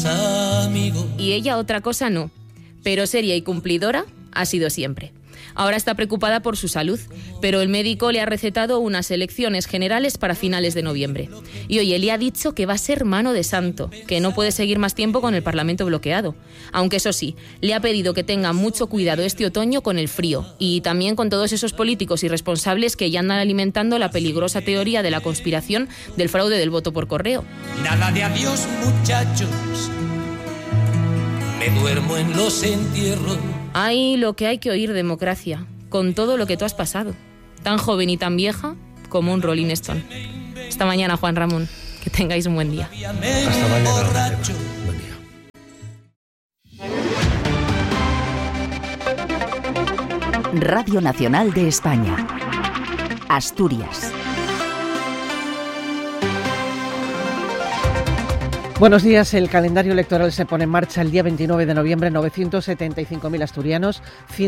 Y ella otra cosa no, pero seria y cumplidora ha sido siempre. Ahora está preocupada por su salud, pero el médico le ha recetado unas elecciones generales para finales de noviembre. Y oye, le ha dicho que va a ser mano de santo, que no puede seguir más tiempo con el Parlamento bloqueado. Aunque eso sí, le ha pedido que tenga mucho cuidado este otoño con el frío y también con todos esos políticos irresponsables que ya andan alimentando la peligrosa teoría de la conspiración del fraude del voto por correo. Nada de adiós, muchachos. Me duermo en los entierros. Ay, lo que hay que oír, democracia, con todo lo que tú has pasado. Tan joven y tan vieja como un Rolling Stone. Hasta mañana, Juan Ramón. Que tengáis un buen día. Hasta mañana. Buen día. Radio Nacional de España. Asturias. Buenos días. El calendario electoral se pone en marcha el día 29 de noviembre. 975.000 asturianos,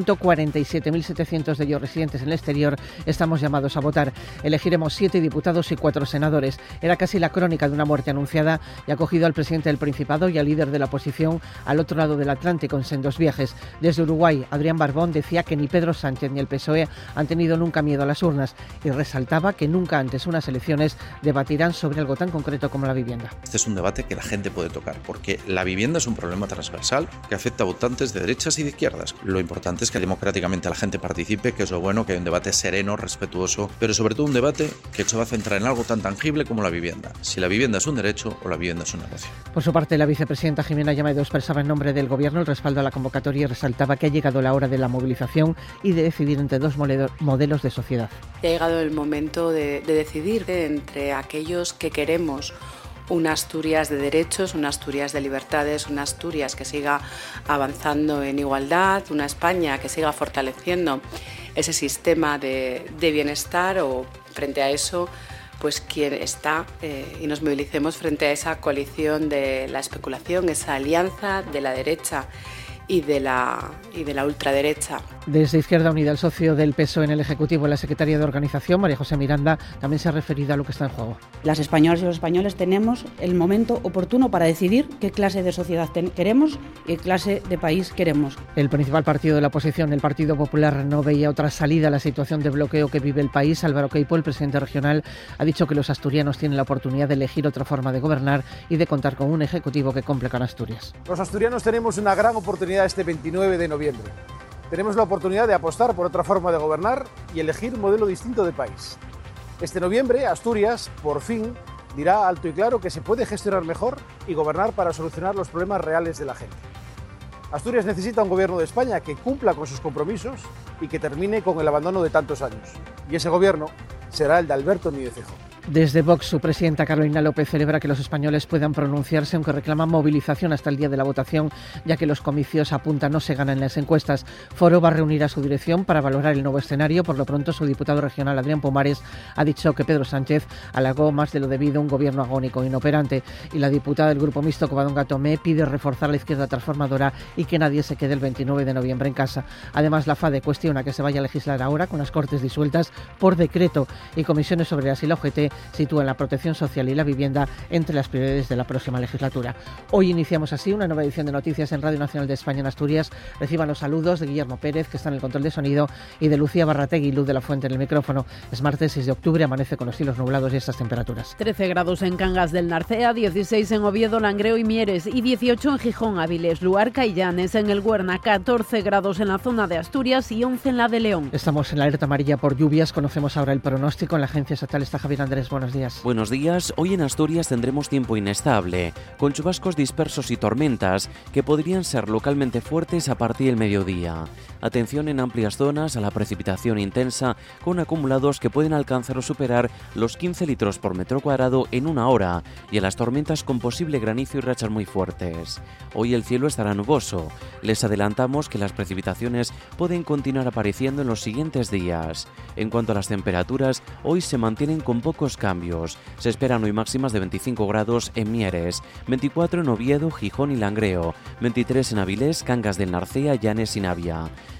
147.700 de ellos residentes en el exterior, estamos llamados a votar. Elegiremos 7 diputados y 4 senadores. Era casi la crónica de una muerte anunciada y ha cogido al presidente del Principado y al líder de la oposición al otro lado del Atlántico en sendos viajes. Desde Uruguay, Adrián Barbón decía que ni Pedro Sánchez ni el PSOE han tenido nunca miedo a las urnas y resaltaba que nunca antes unas elecciones debatirán sobre algo tan concreto como la vivienda. Este es un debate que la gente puede tocar, porque la vivienda es un problema transversal que afecta a votantes de derechas y de izquierdas. Lo importante es que democráticamente la gente participe, que es lo bueno, que hay un debate sereno, respetuoso, pero sobre todo un debate que se va a centrar en algo tan tangible como la vivienda. Si la vivienda es un derecho o la vivienda es un negocio. Por su parte, la vicepresidenta Jimena Llamedo expresaba en nombre del Gobierno el respaldo a la convocatoria y resaltaba que ha llegado la hora de la movilización y de decidir entre dos modelos de sociedad. Ha llegado el momento de decidir entre aquellos que queremos una Asturias de derechos, una Asturias de libertades, una Asturias que siga avanzando en igualdad, una España que siga fortaleciendo ese sistema de bienestar, o frente a eso, pues quien está y nos movilicemos frente a esa coalición de la especulación, esa alianza de la derecha y de la ultraderecha. Desde Izquierda Unida, el socio del PSOE en el Ejecutivo, la secretaria de Organización, María José Miranda, también se ha referido a lo que está en juego. Las españolas y los españoles tenemos el momento oportuno para decidir qué clase de sociedad queremos y qué clase de país queremos. El principal partido de la oposición, el Partido Popular, no veía otra salida a la situación de bloqueo que vive el país. Álvaro Queipo, el presidente regional, ha dicho que los asturianos tienen la oportunidad de elegir otra forma de gobernar y de contar con un Ejecutivo que cumple con Asturias. Los asturianos tenemos una gran oportunidad este 29 de noviembre. Tenemos la oportunidad de apostar por otra forma de gobernar y elegir un modelo distinto de país. Este noviembre, Asturias, por fin, dirá alto y claro que se puede gestionar mejor y gobernar para solucionar los problemas reales de la gente. Asturias necesita un gobierno de España que cumpla con sus compromisos y que termine con el abandono de tantos años. Y ese gobierno será el de Alberto Núñez Feijóo. Desde Vox, su presidenta Carolina López celebra que los españoles puedan pronunciarse, aunque reclama movilización hasta el día de la votación, ya que los comicios apuntan no se ganan en las encuestas. Foro va a reunir a su dirección para valorar el nuevo escenario. Por lo pronto, su diputado regional, Adrián Pomares, ha dicho que Pedro Sánchez halagó más de lo debido un gobierno agónico e inoperante. Y la diputada del Grupo Mixto, Covadonga Tomé, pide reforzar la izquierda transformadora y que nadie se quede el 29 de noviembre en casa. Además, la FADE cuestiona que se vaya a legislar ahora, con las Cortes disueltas, por decreto, y comisiones obreras y la UGT sitúan la protección social y la vivienda entre las prioridades de la próxima legislatura. Hoy iniciamos así una nueva edición de noticias en Radio Nacional de España en Asturias. Reciban los saludos de Guillermo Pérez, que está en el control de sonido, y de Lucía Barrategui y Luz de la Fuente en el micrófono. Es martes 6 de octubre, amanece con los cielos nublados y estas temperaturas. 13 grados en Cangas del Narcea, 16 en Oviedo, Langreo y Mieres, y 18 en Gijón, Áviles, Luarca y Llanes, en el Huerna, 14 grados en la zona de Asturias y 11 en la de León. Estamos en la alerta amarilla por lluvias. Conocemos ahora el pronóstico. En la agencia estatal está Javier Andrés. Buenos días. Buenos días. Hoy en Asturias tendremos tiempo inestable, con chubascos dispersos y tormentas que podrían ser localmente fuertes a partir del mediodía. Atención en amplias zonas a la precipitación intensa, con acumulados que pueden alcanzar o superar los 15 litros por metro cuadrado en una hora, y a las tormentas con posible granizo y rachas muy fuertes. Hoy el cielo estará nuboso. Les adelantamos que las precipitaciones pueden continuar apareciendo en los siguientes días. En cuanto a las temperaturas, hoy se mantienen con pocos cambios. Se esperan hoy máximas de 25 grados en Mieres, 24 en Oviedo, Gijón y Langreo, 23 en Avilés, Cangas del Narcea, Llanes y Navia.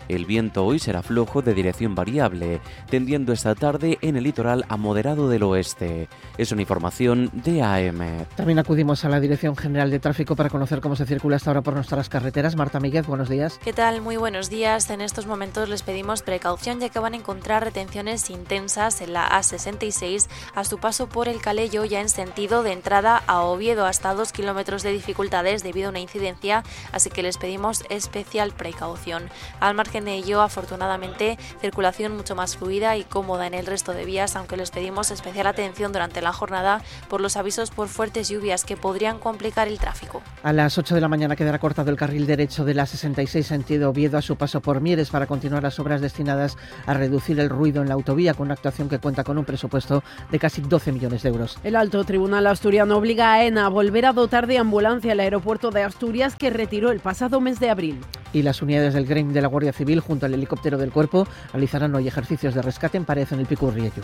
El viento hoy será flojo de dirección variable, tendiendo esta tarde en el litoral a moderado del oeste. Es una información de AM. También acudimos a la Dirección General de Tráfico para conocer cómo se circula hasta ahora por nuestras carreteras. Marta Míguez, buenos días. ¿Qué tal? Muy buenos días. En estos momentos les pedimos precaución ya que van a encontrar retenciones intensas en la A66 a su paso por el Calello, ya en sentido de entrada a Oviedo, hasta 2 kilómetros de dificultades debido a una incidencia, así que les pedimos especial precaución. Al margen de ello, afortunadamente, circulación mucho más fluida y cómoda en el resto de vías, aunque les pedimos especial atención durante la jornada por los avisos por fuertes lluvias que podrían complicar el tráfico. A las 8 de la mañana quedará cortado el carril derecho de la 66 sentido Oviedo a su paso por Mieres para continuar las obras destinadas a reducir el ruido en la autovía, con una actuación que cuenta con un presupuesto de casi 12 millones de euros. El Alto Tribunal Asturiano obliga a AENA a volver a dotar de ambulancia el aeropuerto de Asturias, que retiró el pasado mes de abril. Y las unidades del GREIM de la Guardia Civil junto al helicóptero del Cuerpo realizarán hoy ejercicios de rescate en Parez, en el Pico Urriello.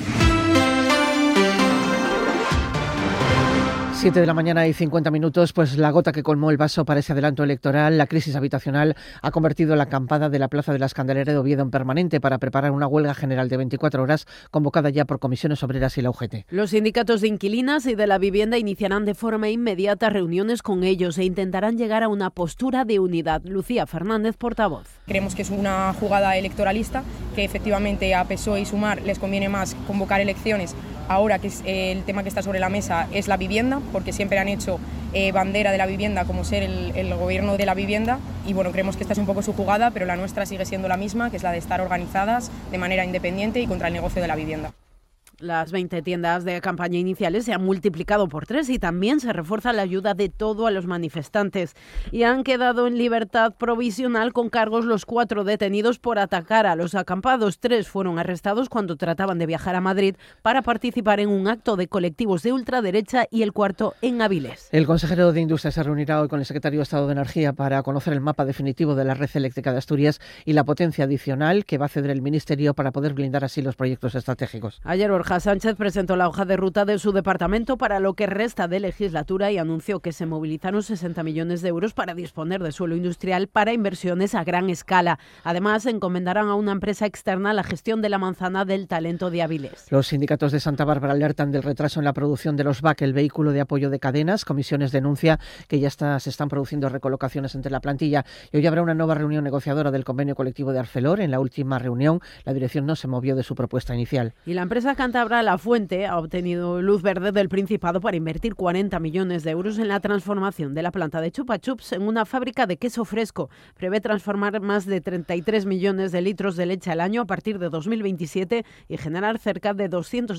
7 de la mañana y 50 minutos, pues la gota que colmó el vaso para ese adelanto electoral, la crisis habitacional, ha convertido la acampada de la Plaza de la Escandalera de Oviedo en permanente para preparar una huelga general de 24 horas convocada ya por comisiones obreras y la UGT. Los sindicatos de inquilinas y de la vivienda iniciarán de forma inmediata reuniones con ellos e intentarán llegar a una postura de unidad. Lucía Fernández, portavoz. Creemos que es una jugada electoralista, que efectivamente a PSOE y Sumar les conviene más convocar elecciones ahora que el tema que está sobre la mesa es la vivienda, porque siempre han hecho bandera de la vivienda como ser el gobierno de la vivienda, y bueno, creemos que esta es un poco su jugada, pero la nuestra sigue siendo la misma, que es la de estar organizadas de manera independiente y contra el negocio de la vivienda. Las 20 tiendas de campaña iniciales se han multiplicado por 3 y también se refuerza la ayuda de todo a los manifestantes. Y han quedado en libertad provisional con cargos los 4 detenidos por atacar a los acampados. 3 fueron arrestados cuando trataban de viajar a Madrid para participar en un acto de colectivos de ultraderecha, y el 4 en Avilés. El consejero de Industria se reunirá hoy con el secretario de Estado de Energía para conocer el mapa definitivo de la red eléctrica de Asturias y la potencia adicional que va a ceder el Ministerio para poder blindar así los proyectos estratégicos. Ayer Borja Sánchez presentó la hoja de ruta de su departamento para lo que resta de legislatura y anunció que se movilizaron 60 millones de euros para disponer de suelo industrial para inversiones a gran escala. Además, encomendarán a una empresa externa la gestión de la manzana del talento de Avilés. Los sindicatos de Santa Bárbara alertan del retraso en la producción de los VAC, el vehículo de apoyo de cadenas. Comisiones denuncia que ya se están produciendo recolocaciones entre la plantilla, y hoy habrá una nueva reunión negociadora del convenio colectivo de Arcelor. En la última reunión, la dirección no se movió de su propuesta inicial. Y la empresa cántabra La Fuente ha obtenido luz verde del Principado para invertir 40 millones de euros en la transformación de la planta de Chupa Chups en una fábrica de queso fresco. Prevé transformar más de 33 millones de litros de leche al año a partir de 2027 y generar cerca de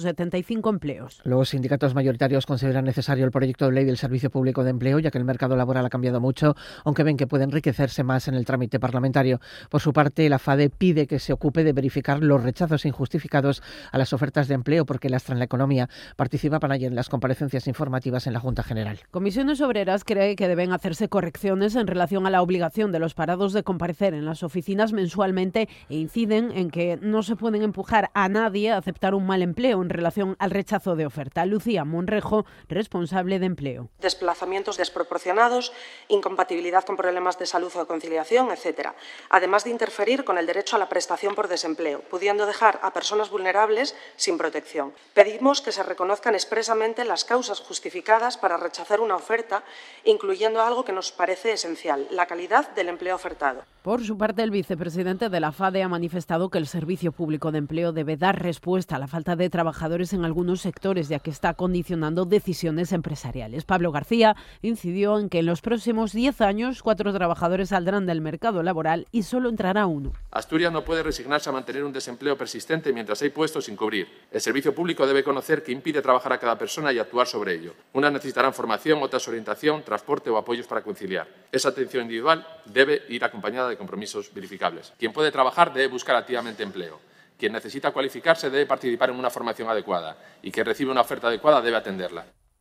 275 empleos. Los sindicatos mayoritarios consideran necesario el proyecto de ley del Servicio Público de Empleo, ya que el mercado laboral ha cambiado mucho, aunque ven que puede enriquecerse más en el trámite parlamentario. Por su parte, la FADE pide que se ocupe de verificar los rechazos injustificados a las ofertas de empleo, porque Lastra en la Economía participaban ayer en las comparecencias informativas en la Junta General. Comisiones Obreras cree que deben hacerse correcciones en relación a la obligación de los parados de comparecer en las oficinas mensualmente, e inciden en que no se pueden empujar a nadie a aceptar un mal empleo en relación al rechazo de oferta. Lucía Monrejo, responsable de empleo. Desplazamientos desproporcionados, incompatibilidad con problemas de salud o de conciliación, etc. Además de interferir con el derecho a la prestación por desempleo, pudiendo dejar a personas vulnerables sin protección. Pedimos que se reconozcan expresamente las causas justificadas para rechazar una oferta, incluyendo algo que nos parece esencial, la calidad del empleo ofertado. Por su parte, el vicepresidente de la FADE ha manifestado que el Servicio Público de Empleo debe dar respuesta a la falta de trabajadores en algunos sectores, ya que está condicionando decisiones empresariales. Pablo García incidió en que en los próximos 10 años 4 trabajadores saldrán del mercado laboral y solo entrará 1. Asturias no puede resignarse a mantener un desempleo persistente mientras hay puestos sin cubrir. El Servicio Público debe conocer qué impide trabajar a cada persona y actuar sobre ello. Unas necesitarán formación, otras orientación, transporte o apoyos para conciliar. Esa atención individual debe ir acompañada de compromisos verificables. Quien puede trabajar debe buscar activamente empleo. Quien necesita cualificarse debe participar en una formación adecuada y quien recibe una oferta adecuada debe atenderla.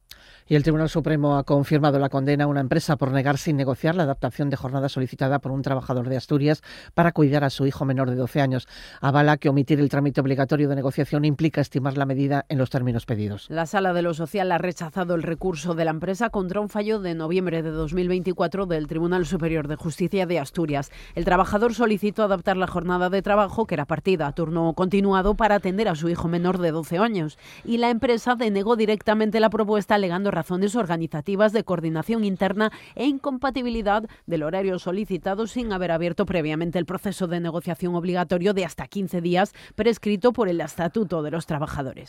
Y el Tribunal Supremo ha confirmado la condena a una empresa por negar sin negociar la adaptación de jornada solicitada por un trabajador de Asturias para cuidar a su hijo menor de 12 años. Avala que omitir el trámite obligatorio de negociación implica estimar la medida en los términos pedidos. La Sala de lo Social ha rechazado el recurso de la empresa contra un fallo de noviembre de 2024 del Tribunal Superior de Justicia de Asturias. El trabajador solicitó adaptar la jornada de trabajo, que era partida a turno continuado, para atender a su hijo menor de 12 años. Y la empresa denegó directamente la propuesta, alegando razones organizativas de coordinación interna e incompatibilidad del horario solicitado sin haber abierto previamente el proceso de negociación obligatorio de hasta 15 días prescrito por el Estatuto de los Trabajadores.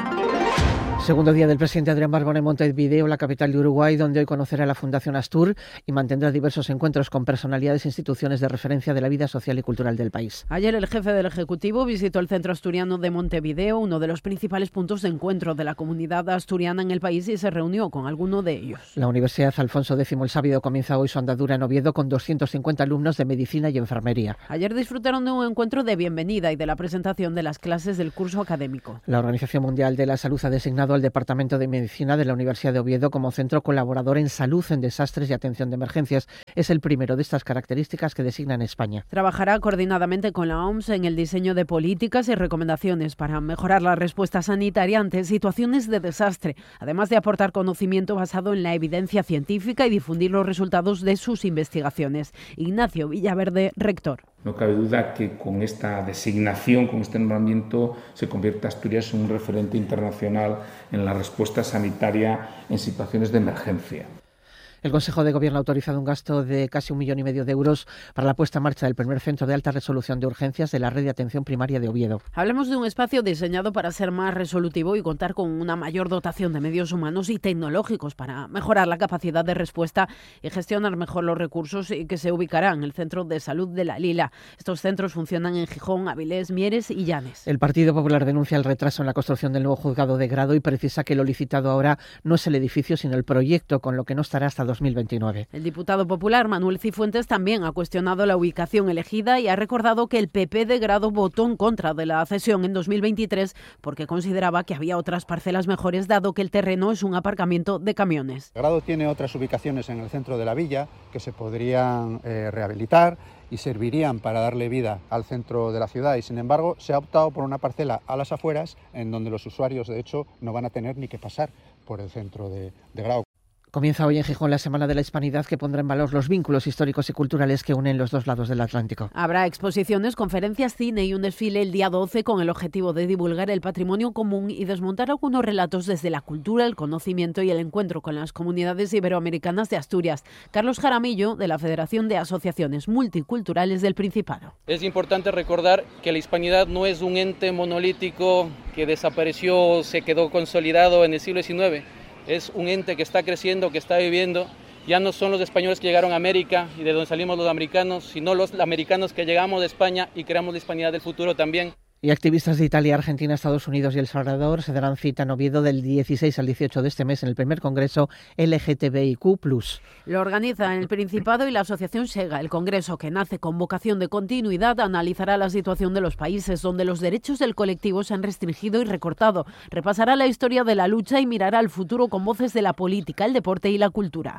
Segundo día del presidente Adrián Barbón en Montevideo, la capital de Uruguay, donde hoy conocerá la Fundación Astur y mantendrá diversos encuentros con personalidades e instituciones de referencia de la vida social y cultural del país. Ayer el jefe del Ejecutivo visitó el Centro Asturiano de Montevideo, uno de los principales puntos de encuentro de la comunidad asturiana en el país, y se reunió con alguno de ellos. La Universidad Alfonso X el Sábio comienza hoy su andadura en Oviedo con 250 alumnos de medicina y enfermería. Ayer disfrutaron de un encuentro de bienvenida y de la presentación de las clases del curso académico. La Organización Mundial de la Salud ha designado al Departamento de Medicina de la Universidad de Oviedo como centro colaborador en salud en desastres y atención de emergencias. Es el primero de estas características que designa en España. Trabajará coordinadamente con la OMS en el diseño de políticas y recomendaciones para mejorar la respuesta sanitaria ante situaciones de desastre, además de aportar conocimiento basado en la evidencia científica y difundir los resultados de sus investigaciones. Ignacio Villaverde, rector. No cabe duda que con esta designación, con este nombramiento, se convierte Asturias en un referente internacional en la respuesta sanitaria en situaciones de emergencia. El Consejo de Gobierno ha autorizado un gasto de casi 1,5 millones de euros para la puesta en marcha del primer centro de alta resolución de urgencias de la red de atención primaria de Oviedo. Hablemos de un espacio diseñado para ser más resolutivo y contar con una mayor dotación de medios humanos y tecnológicos para mejorar la capacidad de respuesta y gestionar mejor los recursos, y que se ubicará en el Centro de Salud de La Lila. Estos centros funcionan en Gijón, Avilés, Mieres y Llanes. El Partido Popular denuncia el retraso en la construcción del nuevo juzgado de grado y precisa que lo licitado ahora no es el edificio, sino el proyecto, con lo que no estará hasta 2029. El diputado popular Manuel Cifuentes también ha cuestionado la ubicación elegida y ha recordado que el PP de Grado votó en contra de la cesión en 2023 porque consideraba que había otras parcelas mejores, dado que el terreno es un aparcamiento de camiones. Grado tiene otras ubicaciones en el centro de la villa que se podrían rehabilitar y servirían para darle vida al centro de la ciudad, y sin embargo se ha optado por una parcela a las afueras en donde los usuarios de hecho no van a tener ni que pasar por el centro de Grado. Comienza hoy en Gijón la Semana de la Hispanidad, que pondrá en valor los vínculos históricos y culturales que unen los dos lados del Atlántico. Habrá exposiciones, conferencias, cine y un desfile el día 12 con el objetivo de divulgar el patrimonio común y desmontar algunos relatos desde la cultura, el conocimiento y el encuentro con las comunidades iberoamericanas de Asturias. Carlos Jaramillo, de la Federación de Asociaciones Multiculturales del Principado. Es importante recordar que la hispanidad no es un ente monolítico que desapareció o se quedó consolidado en el siglo XIX. Es un ente que está creciendo, que está viviendo. Ya no son los españoles que llegaron a América y de donde salimos los americanos, sino los americanos que llegamos de España y creamos la hispanidad del futuro también. Y activistas de Italia, Argentina, Estados Unidos y El Salvador se darán cita en Oviedo del 16 al 18 de este mes en el primer congreso LGTBIQ+. Lo organiza el Principado y la Asociación SEGA. El congreso, que nace con vocación de continuidad, analizará la situación de los países donde los derechos del colectivo se han restringido y recortado. Repasará la historia de la lucha y mirará al futuro con voces de la política, el deporte y la cultura.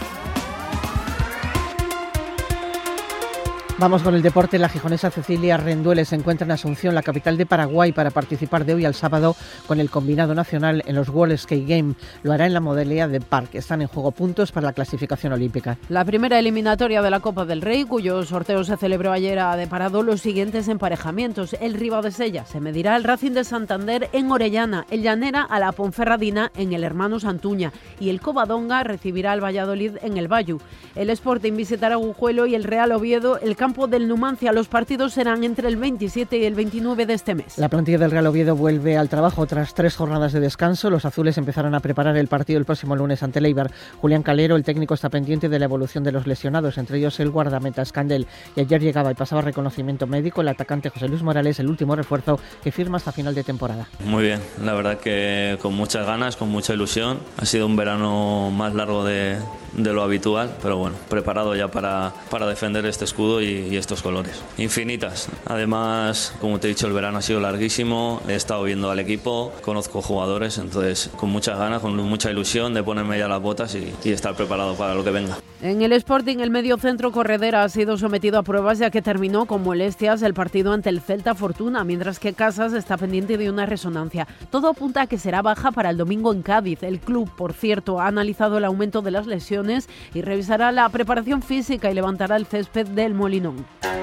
Vamos con el deporte. La gijonesa Cecilia Rendueles se encuentra en Asunción, la capital de Paraguay, para participar de hoy al sábado con el combinado nacional en los World Skate Games. Lo hará en la modalidad de park. Están en juego puntos para la clasificación olímpica. La primera eliminatoria de la Copa del Rey, cuyo sorteo se celebró ayer, ha deparado los siguientes emparejamientos. El Ribadesella se medirá al Racing de Santander en Orellana, el Llanera a la Ponferradina en el Hermanos Antuña y el Covadonga recibirá al Valladolid en el Bayu. El Sporting visitará Gujuelo y el Real Oviedo el campo del Numancia. Los partidos serán entre el 27 y el 29 de este mes. La plantilla del Real Oviedo vuelve al trabajo tras 3 jornadas de descanso. Los azules empezarán a preparar el partido el próximo lunes ante el Eibar. Julián Calero, el técnico, está pendiente de la evolución de los lesionados, entre ellos el guardameta Escandel. Y ayer llegaba y pasaba reconocimiento médico el atacante José Luis Morales, el último refuerzo que firma hasta final de temporada. Muy bien, la verdad que con muchas ganas, con mucha ilusión. Ha sido un verano más largo de de lo habitual, pero bueno, preparado ya para defender este escudo y estos colores. Infinitas. Además, como te he dicho, el verano ha sido larguísimo, he estado viendo al equipo, conozco jugadores, entonces con muchas ganas, con mucha ilusión de ponerme ya las botas y estar preparado para lo que venga. En el Sporting, el mediocentro Corredera ha sido sometido a pruebas ya que terminó con molestias el partido ante el Celta Fortuna, mientras que Casas está pendiente de una resonancia. Todo apunta a que será baja para el domingo en Cádiz. El club, por cierto, ha analizado el aumento de las lesiones y revisará la preparación física y levantará el césped del Molinón.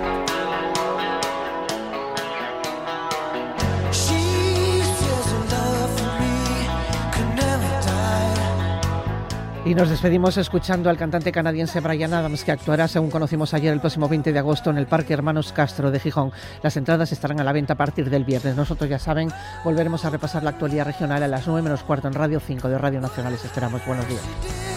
Y nos despedimos escuchando al cantante canadiense Bryan Adams, que actuará, según conocimos ayer, el próximo 20 de agosto en el Parque Hermanos Castro de Gijón. Las entradas estarán a la venta a partir del viernes. Nosotros, ya saben, volveremos a repasar la actualidad regional a las 9 menos cuarto en Radio 5 de Radio Nacional. Les esperamos. Buenos días.